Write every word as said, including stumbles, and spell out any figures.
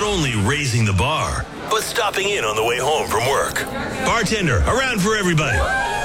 only raising the bar, but stopping in on the way home from work. Bartender, around for everybody.